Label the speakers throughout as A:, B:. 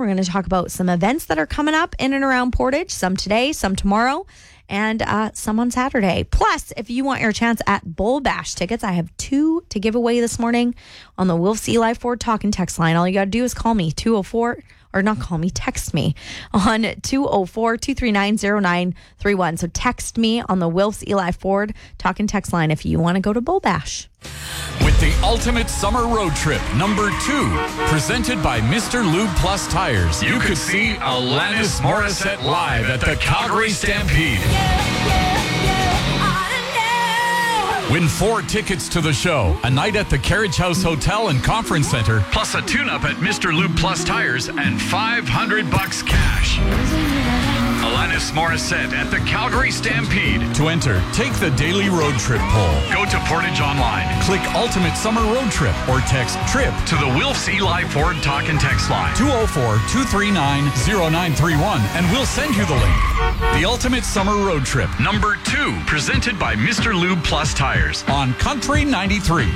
A: We're going to talk about some events that are coming up in and around Portage, some today, some tomorrow, and some on Saturday. Plus, if you want your chance at Bull Bash tickets, I have 2 to give away this morning on the Wilf's Eli Ford talk and text line. All you got to do is call me, text me on 204-239-0931. So text me on the Wilf's Eli Ford talk and text line if you want to go to Bull Bash.
B: With the Ultimate Summer Road Trip number 2, presented by Mr. Lube Plus Tires, you could see Alanis Morissette live at the Calgary Stampede. Win 4 tickets to the show, a night at the Carriage House Hotel and Conference Center, plus a tune-up at Mr. Lube Plus Tires and $500 cash. Alanis Morissette at the Calgary Stampede. To enter, take the daily road trip poll. Go to Portage Online, click Ultimate Summer Road Trip, or text TRIP to the Wilf's Eli Ford talk and text line 204-239-0931, and we'll send you the link. The Ultimate Summer Road Trip number 2, presented by Mr. Lube Plus Tires on Country 93.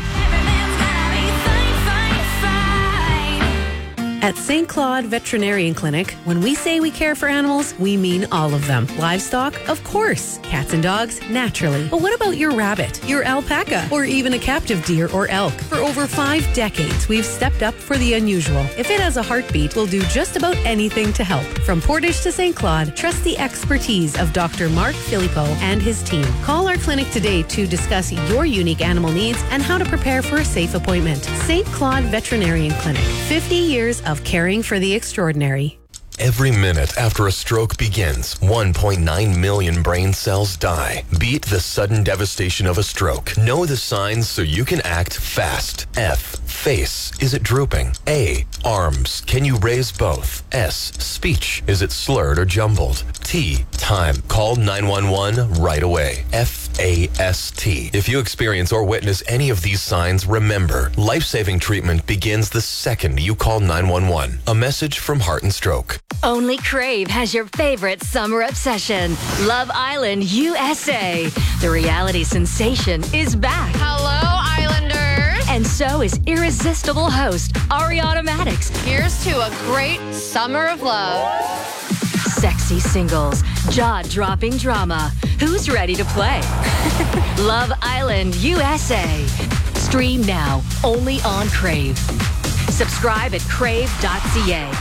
C: At St. Claude Veterinarian Clinic, when we say we care for animals, we mean all of them. Livestock, of course. Cats and dogs, naturally. But what about your rabbit, your alpaca, or even a captive deer or elk? For over 5 decades, we've stepped up for the unusual. If it has a heartbeat, we'll do just about anything to help. From Portage to St. Claude, trust the expertise of Dr. Mark Filippo and his team. Call our clinic today to discuss your unique animal needs and how to prepare for a safe appointment. St. Claude Veterinarian Clinic, 50 years of caring for the extraordinary.
D: Every minute after a stroke begins, 1.9 million brain cells die. Beat the sudden devastation of a stroke. Know the signs so you can act fast. F. Face. Is it drooping? A. Arms. Can you raise both? S. Speech. Is it slurred or jumbled? T. Time. Call 911 right away. FAST. If you experience or witness any of these signs, remember, life-saving treatment begins the second you call 911. A message from Heart and Stroke.
E: Only Crave has your favorite summer obsession, Love Island USA. The reality sensation is back.
F: Hello, Islanders.
E: And so is irresistible host Ariana Maddox.
F: Here's to a great summer of love.
E: Sexy singles, jaw-dropping drama. Who's ready to play? Love Island USA. Stream now, only on Crave. Subscribe at crave.ca.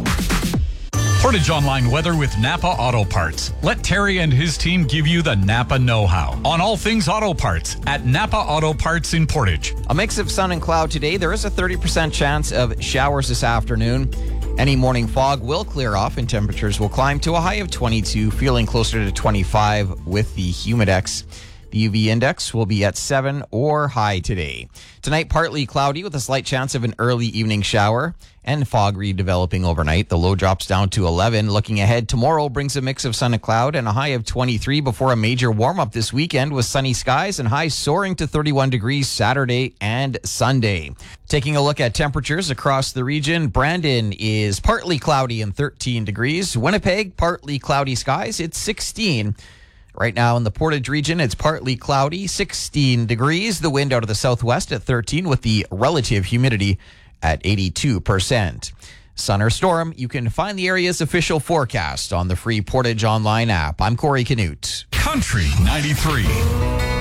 B: Portage Online weather with Napa Auto Parts. Let Terry and his team give you the Napa know-how on all things auto parts at Napa Auto Parts in Portage.
G: A mix of sun and cloud today. There is a 30% chance of showers this afternoon. Any morning fog will clear off and temperatures will climb to a high of 22, feeling closer to 25 with the Humidex. The UV index will be at 7 or high today. Tonight, partly cloudy with a slight chance of an early evening shower and fog redeveloping overnight. The low drops down to 11. Looking ahead, tomorrow brings a mix of sun and cloud and a high of 23 before a major warm-up this weekend with sunny skies and highs soaring to 31 degrees Saturday and Sunday. Taking a look at temperatures across the region, Brandon is partly cloudy and 13 degrees. Winnipeg, partly cloudy skies, it's 16. Right now in the Portage region, it's partly cloudy, 16 degrees. The wind out of the southwest at 13 with the relative humidity at 82%. Sun or storm, you can find the area's official forecast on the free Portage Online app. I'm Corey Canute.
B: Country 93.